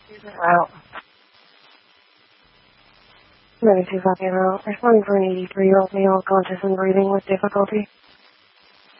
Wow. Maybe too fucking out. Responding for an 83-year-old male conscious and breathing with difficulty.